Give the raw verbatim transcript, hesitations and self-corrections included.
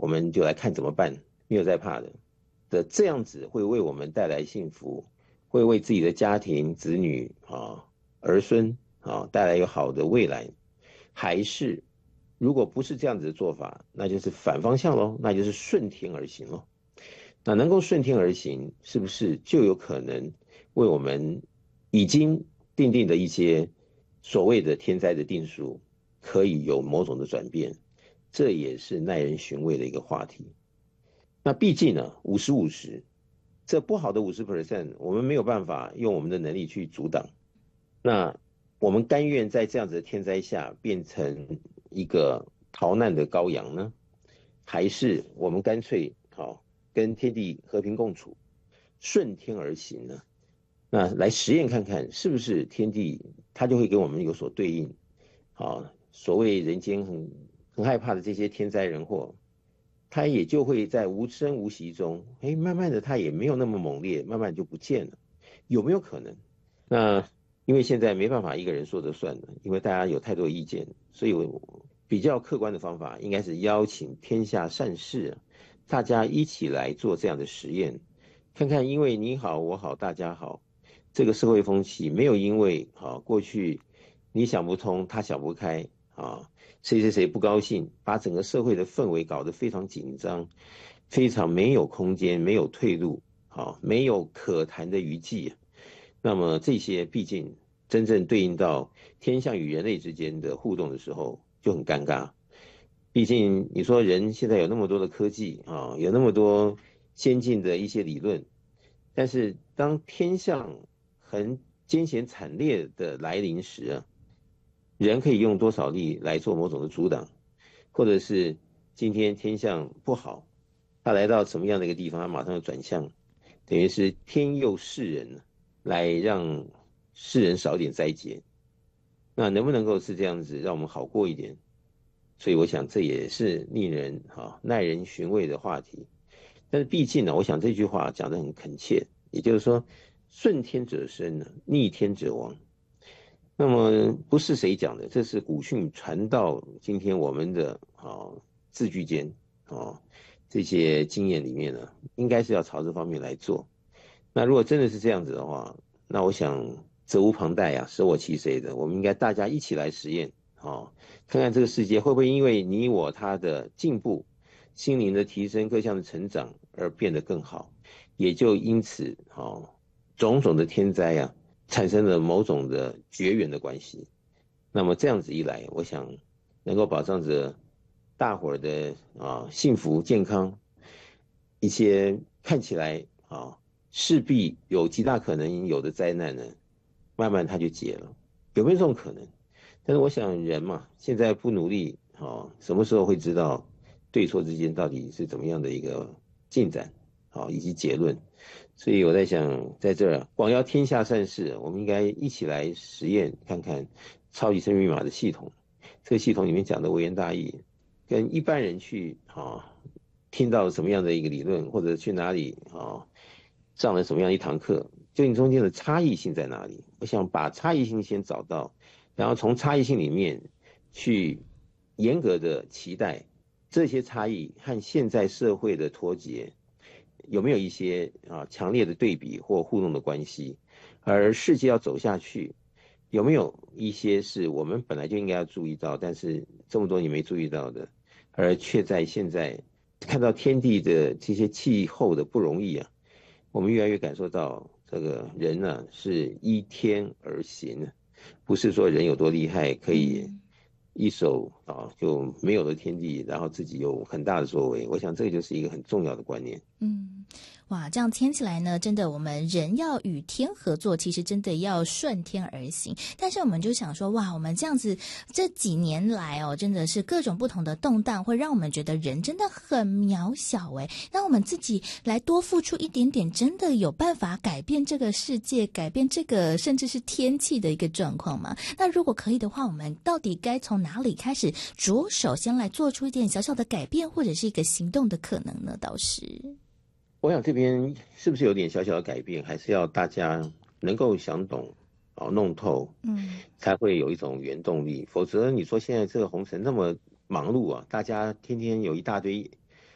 们就来看怎么办，没有在怕的的这样子会为我们带来幸福，会为自己的家庭、子女啊、儿孙啊带来一个好的未来，还是如果不是这样子的做法，那就是反方向咯，那就是顺天而行咯。那能够顺天而行，是不是就有可能为我们已经定定的一些所谓的天灾的定数，可以有某种的转变？这也是耐人寻味的一个话题。那毕竟呢，五十五十，这不好的五十 percent，我们没有办法用我们的能力去阻挡。那我们甘愿在这样子的天灾下变成一个逃难的羔羊呢，还是我们干脆好、哦、跟天地和平共处，顺天而行呢？那来实验看看，是不是天地它就会跟我们有所对应？好、哦，所谓人间很很害怕的这些天灾人祸，它也就会在无声无息中，哎，慢慢的它也没有那么猛烈，慢慢就不见了，有没有可能？那因为现在没办法一个人说了算了，因为大家有太多意见，所以我比较客观的方法应该是邀请天下善士，大家一起来做这样的实验，看看因为你好我好大家好，这个社会风气没有因为啊过去你想不通他想不开啊，谁谁谁不高兴，把整个社会的氛围搞得非常紧张，非常没有空间，没有退路，啊，没有可谈的余地。那么这些毕竟真正对应到天象与人类之间的互动的时候就很尴尬。毕竟你说人现在有那么多的科技啊，有那么多先进的一些理论，但是当天象很艰险惨烈的来临时啊，人可以用多少力来做某种的阻挡，或者是今天天象不好，他来到什么样的一个地方，他马上就转向，等于是天佑世人，来让世人少点灾劫。那能不能够是这样子，让我们好过一点？所以我想这也是令人哈耐人寻味的话题。但是毕竟呢，我想这句话讲得很恳切，也就是说，顺天者生，逆天者亡。那么不是谁讲的，这是古训传到今天我们的啊字句间啊这些经验里面呢，应该是要朝这方面来做。那如果真的是这样子的话，那我想责无旁贷呀、啊，舍我其谁的，我们应该大家一起来实验啊，看看这个世界会不会因为你我他的进步、心灵的提升、各项的成长而变得更好，也就因此啊种种的天灾呀、啊。产生了某种的绝缘的关系，那么这样子一来，我想能够保障着大伙儿的啊幸福健康，一些看起来啊势必有极大可能有的灾难呢，慢慢它就解了，有没有这种可能？但是我想人嘛，现在不努力啊，什么时候会知道对错之间到底是怎么样的一个进展啊，以及结论？所以我在想，在这儿广邀天下善士，我们应该一起来实验看看超级生命密码的系统。这个系统里面讲的微言大义，跟一般人去啊听到什么样的一个理论，或者去哪里啊上了什么样一堂课，究竟中间的差异性在哪里？我想把差异性先找到，然后从差异性里面去严格的期待这些差异和现在社会的脱节。有没有一些啊强烈的对比或互动的关系？而世界要走下去，有没有一些是我们本来就应该要注意到，但是这么多年没注意到的，而却在现在看到天地的这些气候的不容易啊，我们越来越感受到这个人呢、啊、是依天而行，不是说人有多厉害可以一手啊就没有了天地，然后自己有很大的作为。我想这个就是一个很重要的观念。 嗯，哇，这样听起来呢，真的我们人要与天合作，其实真的要顺天而行。但是我们就想说，哇，我们这样子这几年来哦，真的是各种不同的动荡，会让我们觉得人真的很渺小诶。那我们自己来多付出一点点，真的有办法改变这个世界，改变这个甚至是天气的一个状况吗？那如果可以的话，我们到底该从哪里开始着手，先来做出一点小小的改变，或者是一个行动的可能呢？倒是。 我想这边是不是有点小小的改变，还是要大家能够想懂哦，弄透， 嗯， 才会有一种原动力。否则你说现在这个红尘那么忙碌啊，大家天天有一大堆